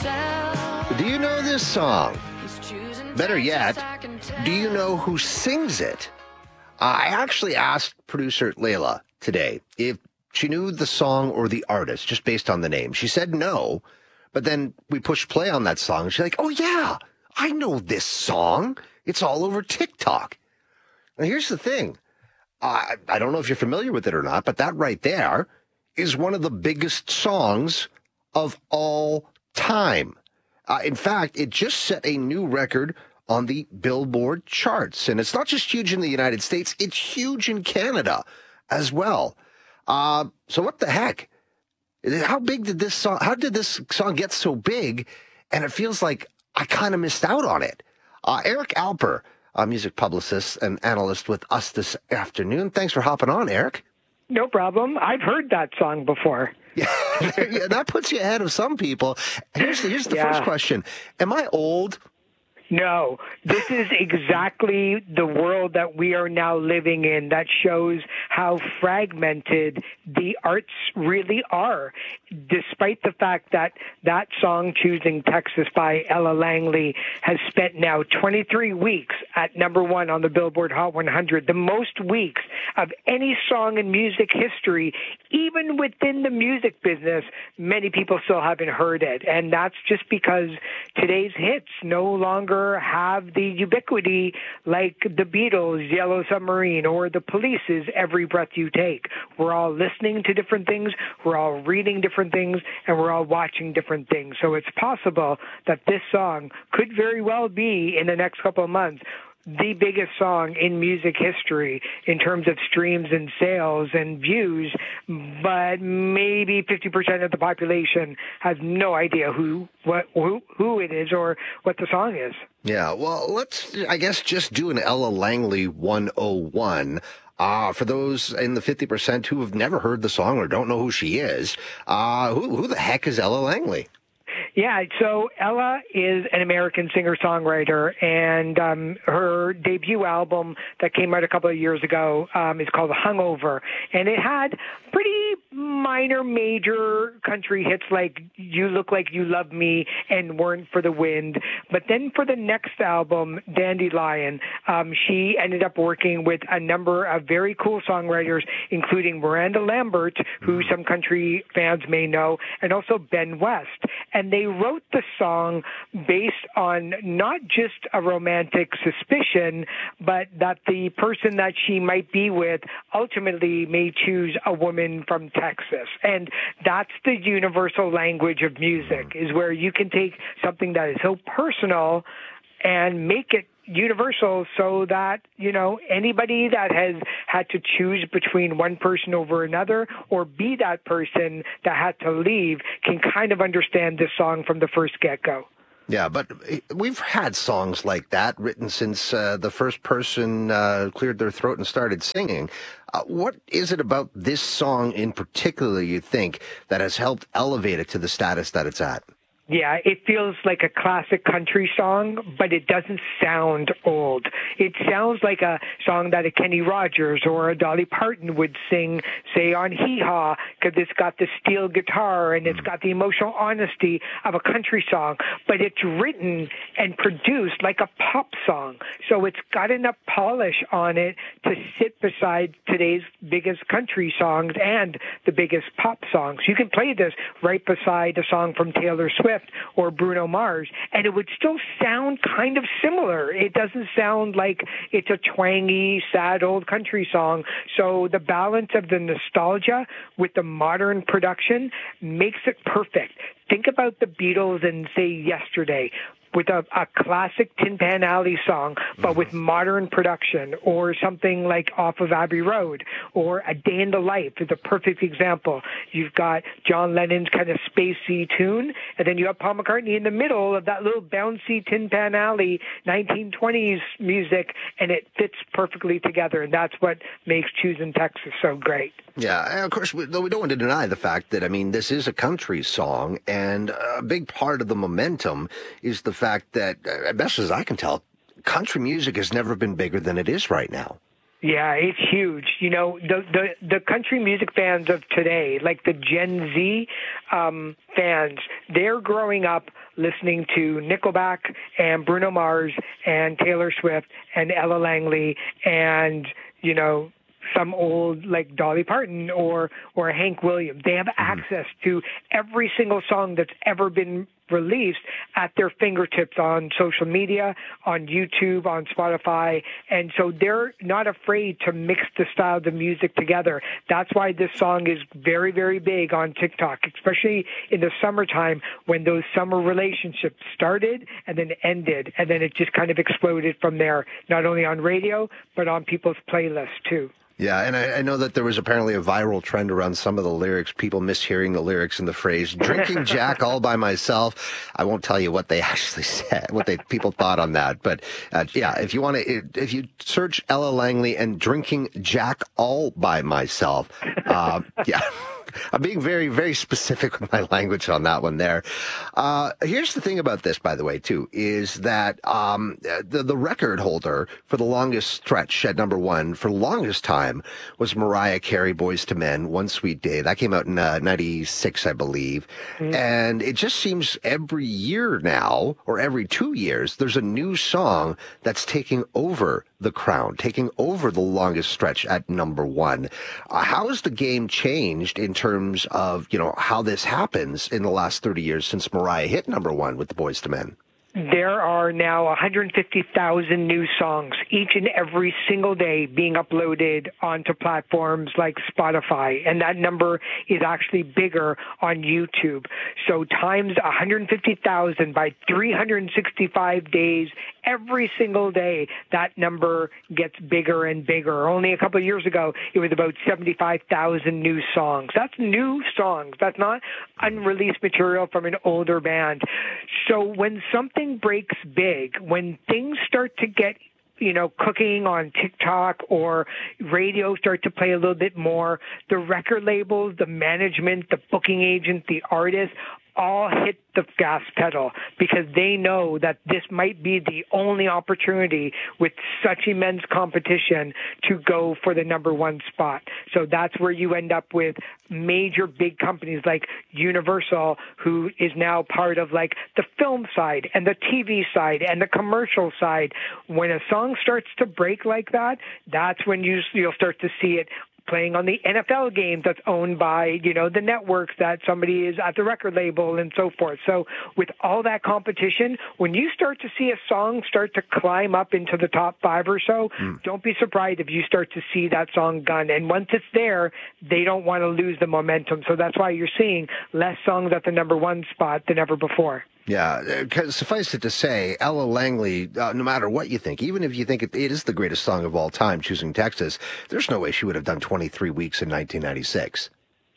Do you know this song? Better yet, do you know who sings it? I actually asked producer Layla today if she knew the song or the artist just based on the name. She said no, but then we pushed play on that song. She's like, oh yeah, I know this song. It's all over TikTok. Now here's the thing. I don't know if you're familiar with it or not, but that right there is one of the biggest songs of all time. In fact, it just set a new record on the Billboard charts. And it's not just huge in the United States, it's huge in Canada as well. So what the heck? How did this song get so big? And it feels like I kind of missed out on it. Eric Alper, a music publicist and analyst with us this afternoon. Thanks for hopping on, Eric. No problem. I've heard that song before. Yeah, that puts you ahead of some people. Here's the first question. Am I old? No, this is exactly the world that we are now living in that shows how fragmented the arts really are. Despite the fact that that song, Choosing Texas by Ella Langley, has spent now 23 weeks at number one on the Billboard Hot 100, the most weeks of any song in music history, even within the music business, many people still haven't heard it. And that's just because today's hits no longer have the ubiquity like the Beatles' Yellow Submarine or the Police's Every Breath You Take. We're all listening to different things, we're all reading different things, and we're all watching different things. So it's possible that this song could very well be, in the next couple of months, the biggest song in music history in terms of streams and sales and views, but maybe 50% of the population has no idea who it is or what the song is. Yeah, well, let's, I guess, just do an Ella Langley 101. For those in the 50% who have never heard the song or don't know who she is, who the heck is Ella Langley? Yeah, so Ella is an American singer-songwriter, and her debut album that came out a couple of years ago is called Hungover, and it had pretty minor, major country hits like You Look Like You Love Me and Weren't for the Wind. But then for the next album, Dandelion, she ended up working with a number of very cool songwriters, including Miranda Lambert, who some country fans may know, and also Ben West. And they wrote the song based on not just a romantic suspicion, but that the person that she might be with ultimately may choose a woman from Texas. And that's the universal language of music, is where you can take something that is so personal and make it universal so that, you know, anybody that has had to choose between one person over another or be that person that had to leave can kind of understand this song from the first get-go. Yeah, but we've had songs like that written since the first person cleared their throat and started singing. What is it about this song in particular, you think, that has helped elevate it to the status that it's at? Yeah, it feels like a classic country song, but it doesn't sound old. It sounds like a song that a Kenny Rogers or a Dolly Parton would sing, say, on Hee Haw, because it's got the steel guitar and it's got the emotional honesty of a country song, but it's written and produced like a pop song. So it's got enough polish on it to sit beside today's biggest country songs and the biggest pop songs. You can play this right beside a song from Taylor Swift or Bruno Mars, and it would still sound kind of similar. It doesn't sound like it's a twangy, sad old country song. So the balance of the nostalgia with the modern production makes it perfect. Think about the Beatles and, say, Yesterday, with a classic Tin Pan Alley song, but with modern production, or something like Off of Abbey Road, or A Day in the Life is a perfect example. You've got John Lennon's kind of spacey tune, and then you have Paul McCartney in the middle of that little bouncy Tin Pan Alley 1920s music, and it fits perfectly together, and that's what makes Choosing Texas so great. Yeah, and of course, though we don't want to deny the fact that, I mean, this is a country song, and a big part of the momentum is the fact that, best as I can tell, country music has never been bigger than it is right now. Yeah, it's huge. You know, the country music fans of today, like the Gen Z fans, they're growing up listening to Nickelback and Bruno Mars and Taylor Swift and Ella Langley and, you know, some old like Dolly Parton or Hank Williams. They have access to every single song that's ever been released at their fingertips on social media, on YouTube, on Spotify. And so they're not afraid to mix the styles of music together. That's why this song is very, very big on TikTok, especially in the summertime when those summer relationships started and then ended. And then it just kind of exploded from there, not only on radio, but on people's playlists too. Yeah, and I know that there was apparently a viral trend around some of the lyrics, people mishearing the lyrics in the phrase, drinking Jack all by myself. I won't tell you what they actually said, people thought on that. But yeah, if you search Ella Langley and drinking Jack all by myself, yeah. I'm being very, very specific with my language on that one there. Here's the thing about this, by the way, too, is that the record holder for the longest stretch at number one for the longest time was Mariah Carey, Boyz II Men, One Sweet Day. That came out in 96, I believe. Mm-hmm. And it just seems every year now, or every 2 years, there's a new song that's taking over the crown, taking over the longest stretch at number one. How has the game changed in terms of, you know, how this happens in the last 30 years since Mariah hit number one with the Boyz II Men? There are now 150,000 new songs each and every single day being uploaded onto platforms like Spotify, and that number is actually bigger on YouTube. So times 150,000 by 365 days, every single day, that number gets bigger and bigger. Only a couple of years ago, it was about 75,000 new songs. That's new songs. That's not unreleased material from an older band. So when something breaks big, when things start to get, you know, cooking on TikTok or radio start to play a little bit more, the record labels, the management, the booking agent, the artist, all hit the gas pedal because they know that this might be the only opportunity with such immense competition to go for the number one spot. So that's where you end up with major big companies like Universal, who is now part of like the film side and the TV side and the commercial side. When a song starts to break like that, that's when you'll start to see it playing on the NFL games that's owned by, you know, the networks that somebody is at the record label and so forth. So with all that competition, when you start to see a song start to climb up into the top 5 or so, don't be surprised if you start to see that song gun. And once it's there, they don't want to lose the momentum. So that's why you're seeing less songs at the number one spot than ever before. Yeah, suffice it to say, Ella Langley, no matter what you think, even if you think it is the greatest song of all time, Choosing Texas, there's no way she would have done 23 weeks in 1996.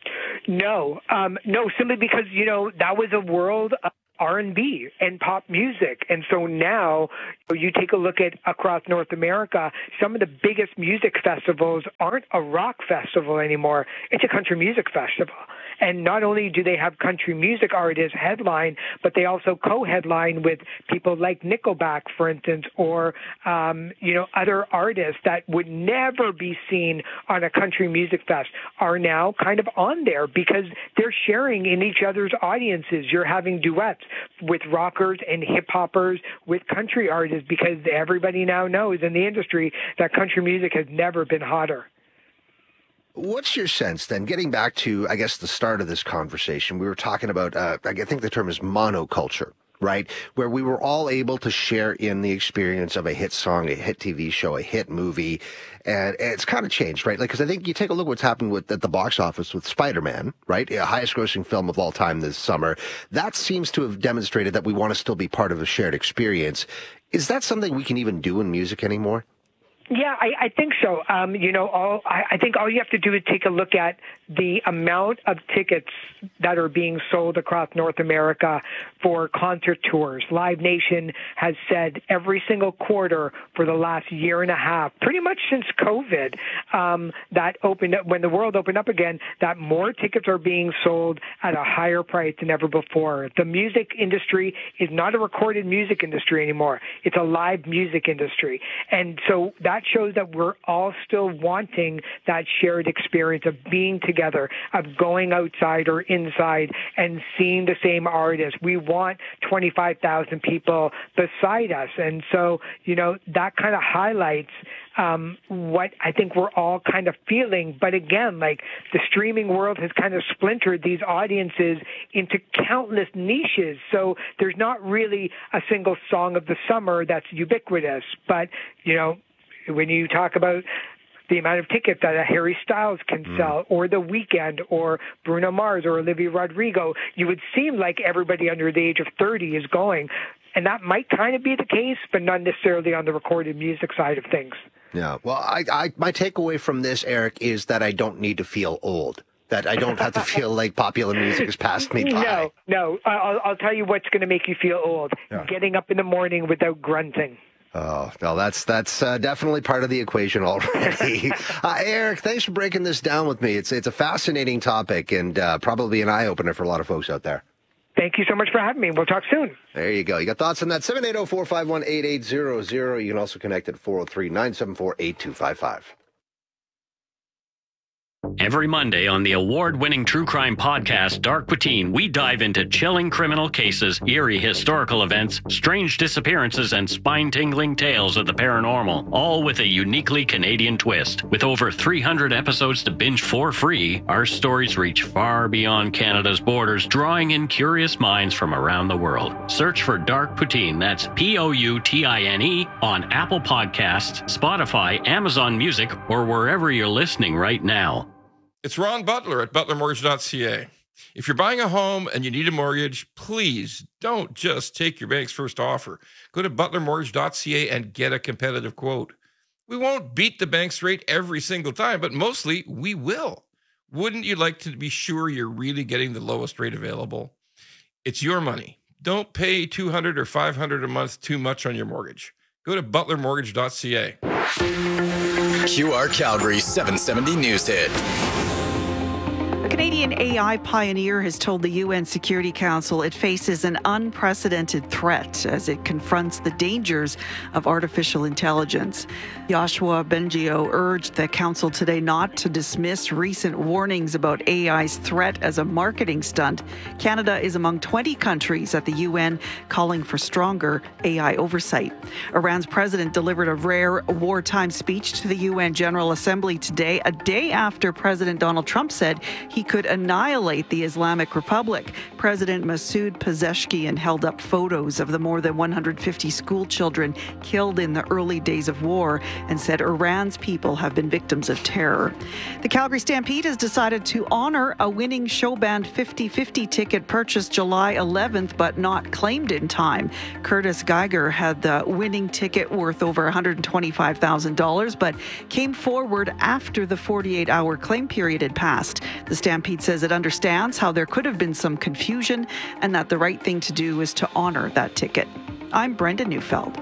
No, simply because, you know, that was a world of R&B and pop music. And so now you take a look at across North America, some of the biggest music festivals aren't a rock festival anymore. It's a country music festival. And not only do they have country music artists headline, but they also co-headline with people like Nickelback, for instance, or, you know, other artists that would never be seen on a country music fest are now kind of on there because they're sharing in each other's audiences. You're having duets with rockers and hip-hoppers with country artists because everybody now knows in the industry that country music has never been hotter. What's your sense then, getting back to, I guess, the start of this conversation, we were talking about, I think the term is monoculture, right? Where we were all able to share in the experience of a hit song, a hit TV show, a hit movie. And it's kind of changed, right? Like, because I think you take a look at what's happened at the box office with Spider-Man, right? A highest grossing film of all time this summer. That seems to have demonstrated that we want to still be part of a shared experience. Is that something we can even do in music anymore? Yeah, I think so. You know, I think all you have to do is take a look at the amount of tickets that are being sold across North America for concert tours. Live Nation has said every single quarter for the last year and a half, pretty much since COVID, that opened up, when the world opened up again, that more tickets are being sold at a higher price than ever before. The music industry is not a recorded music industry anymore. It's a live music industry. And so that that shows that we're all still wanting that shared experience of being together, of going outside or inside and seeing the same artist. We want 25,000 people beside us. And so, that kind of highlights what I think we're all kind of feeling. But again, like the streaming world has kind of splintered these audiences into countless niches. So there's not really a single song of the summer that's ubiquitous. But, when you talk about the amount of tickets that a Harry Styles can sell, or The Weeknd, or Bruno Mars, or Olivia Rodrigo, you would seem like everybody under the age of 30 is going. And that might kind of be the case, but not necessarily on the recorded music side of things. Yeah. Well, my takeaway from this, Eric, is that I don't need to feel old. That I don't have to feel like popular music has passed me by. No. I'll tell you what's going to make you feel old. Yeah. Getting up in the morning without grunting. Oh, no, that's definitely part of the equation already. Eric, thanks for breaking this down with me. It's a fascinating topic and probably an eye-opener for a lot of folks out there. Thank you so much for having me. We'll talk soon. There you go. You got thoughts on that? 780-451-8800. You can also connect at 403-974-8255. Every Monday on the award-winning true crime podcast, Dark Poutine, we dive into chilling criminal cases, eerie historical events, strange disappearances, and spine-tingling tales of the paranormal, all with a uniquely Canadian twist. With over 300 episodes to binge for free, our stories reach far beyond Canada's borders, drawing in curious minds from around the world. Search for Dark Poutine, that's Poutine, on Apple Podcasts, Spotify, Amazon Music, or wherever you're listening right now. It's Ron Butler at butlermortgage.ca. If you're buying a home and you need a mortgage, please don't just take your bank's first offer. Go to butlermortgage.ca and get a competitive quote. We won't beat the bank's rate every single time, but mostly we will. Wouldn't you like to be sure you're really getting the lowest rate available? It's your money. Don't pay $200 or $500 a month too much on your mortgage. Go to butlermortgage.ca. QR Calgary 770 News Hit. A Canadian AI pioneer has told the UN Security Council it faces an unprecedented threat as it confronts the dangers of artificial intelligence. Joshua Bengio urged the council today not to dismiss recent warnings about AI's threat as a marketing stunt. Canada is among 20 countries at the UN calling for stronger AI oversight. Iran's president delivered a rare wartime speech to the UN General Assembly today, a day after President Donald Trump said he could annihilate the Islamic Republic. President Masoud Pezeshkian held up photos of the more than 150 school children killed in the early days of war and said Iran's people have been victims of terror. The Calgary Stampede has decided to honor a winning show band 50/50 ticket purchased July 11th but not claimed in time. Curtis Geiger had the winning ticket worth over $125,000 but came forward after the 48-hour claim period had passed. The Stampede says it understands how there could have been some confusion and that the right thing to do is to honor that ticket. I'm Brenda Neufeld.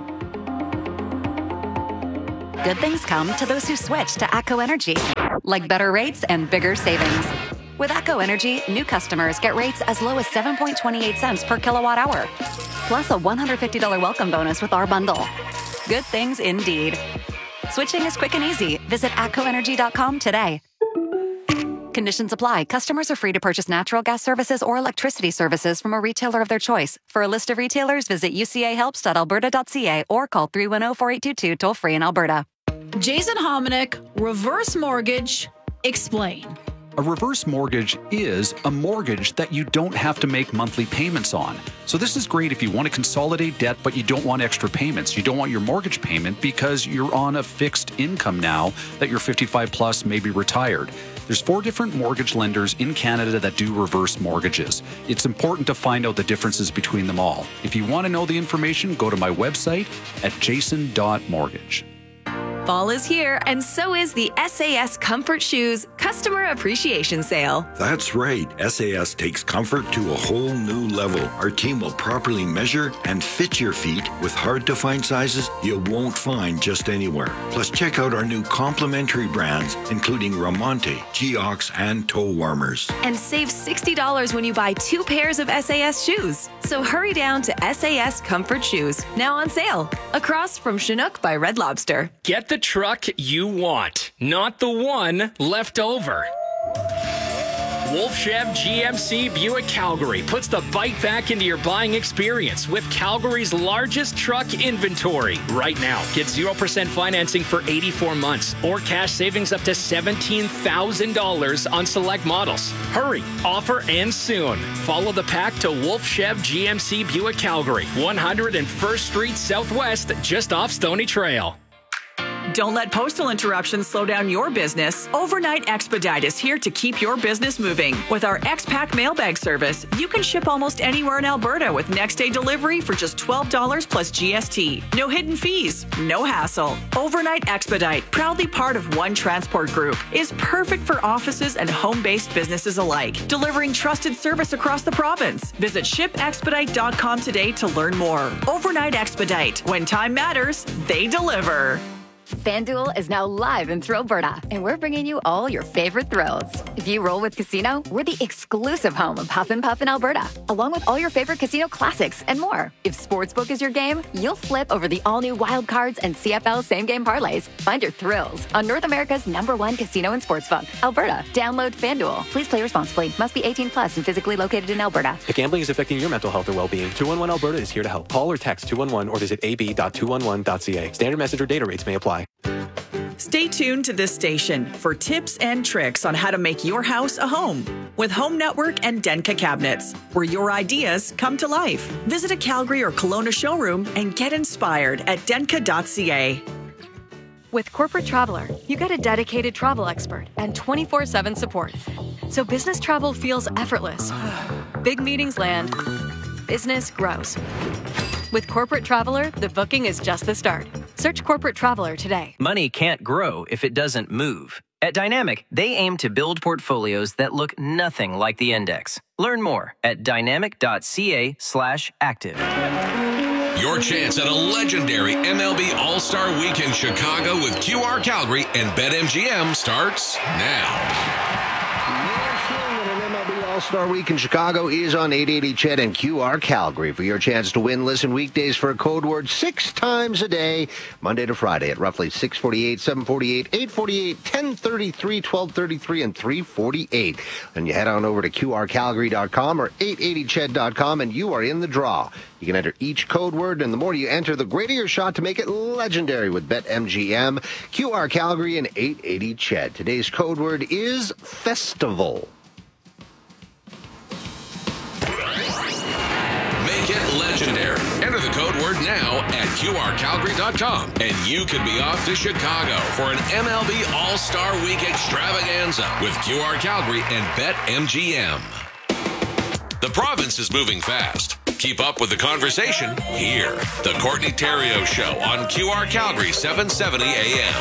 Good things come to those who switch to ATCO Energy, like better rates and bigger savings. With ATCO Energy, new customers get rates as low as 7.28 cents per kilowatt hour, plus a $150 welcome bonus with our bundle. Good things indeed. Switching is quick and easy. Visit atcoenergy.com today. Conditions apply. Customers are free to purchase natural gas services or electricity services from a retailer of their choice. For a list of retailers, visit ucahelps.alberta.ca or call 310-4822 toll-free in Alberta. Jason Hominick, Reverse Mortgage, explain. A reverse mortgage is a mortgage that you don't have to make monthly payments on. So this is great if you want to consolidate debt, but you don't want extra payments. You don't want your mortgage payment because you're on a fixed income now that you're 55 plus, maybe retired. There's 4 different mortgage lenders in Canada that do reverse mortgages. It's important to find out the differences between them all. If you want to know the information, go to my website at jason.mortgage. Fall is here, and so is the SAS Comfort Shoes Customer Appreciation Sale. That's right. SAS takes comfort to a whole new level. Our team will properly measure and fit your feet with hard-to-find sizes you won't find just anywhere. Plus, check out our new complimentary brands, including Ramonte, Geox, and toe warmers. And save $60 when you buy 2 pairs of SAS shoes. So hurry down to SAS Comfort Shoes, now on sale, across from Chinook by Red Lobster. Get the the truck you want, not the one left over. Wolf Chev GMC Buick Calgary puts the bite back into your buying experience with Calgary's largest truck inventory. Right now, get 0% financing for 84 months or cash savings up to $17,000 on select models. Hurry, offer ends soon. Follow the pack to Wolf Chev GMC Buick Calgary, 101st Street Southwest, just off Stony Trail. Don't let postal interruptions slow down your business. Overnight Expedite is here to keep your business moving. With our X-Pack mailbag service, you can ship almost anywhere in Alberta with next-day delivery for just $12 plus GST. No hidden fees, no hassle. Overnight Expedite, proudly part of One Transport Group, is perfect for offices and home-based businesses alike, delivering trusted service across the province. Visit shipexpedite.com today to learn more. Overnight Expedite. When time matters, they deliver. FanDuel is now live in Thrillberta, and we're bringing you all your favorite thrills. If you roll with Casino, we're the exclusive home of Huff and Puff in Alberta, along with all your favorite casino classics and more. If Sportsbook is your game, you'll flip over the all-new Wild Cards and CFL same-game parlays. Find your thrills on North America's #1 casino and sportsbook, Alberta. Download FanDuel. Please play responsibly. Must be 18 plus and physically located in Alberta. If gambling is affecting your mental health or well-being, 211 Alberta is here to help. Call or text 211 or visit ab.211.ca. Standard message or data rates may apply. Stay tuned to this station for tips and tricks on how to make your house a home with Home Network and Denka Cabinets, where your ideas come to life. Visit a Calgary or Kelowna showroom and get inspired at denka.ca. With Corporate Traveler, you get a dedicated travel expert and 24/7 support. So business travel feels effortless. Big meetings land. Business grows. With Corporate Traveler, the booking is just the start. Search Corporate Traveler today. Money can't grow if it doesn't move. At Dynamic, they aim to build portfolios that look nothing like the index. Learn more at dynamic.ca/active. Your chance at a legendary MLB All-Star Week in Chicago with QR Calgary and BetMGM starts now. All-Star Week in Chicago is on 880 CHED and QR Calgary for your chance to win. Listen weekdays for a code word 6 times a day, Monday to Friday at roughly 6:48, 7:48, 8:48, 10:33, 12:33, and 3:48. And you head on over to QRCalgary.com or 880ched.com and you are in the draw. You can enter each code word, and the more you enter, the greater your shot to make it legendary with BetMGM, QR Calgary, and 880 CHED. Today's code word is festival. Make it legendary. Enter the code word now at QRCalgary.com, and you could be off to Chicago for an MLB All-Star Week extravaganza with QR Calgary and BetMGM. The province is moving fast. Keep up with the conversation here. The Courtney Theriault Show on QR Calgary 770 AM.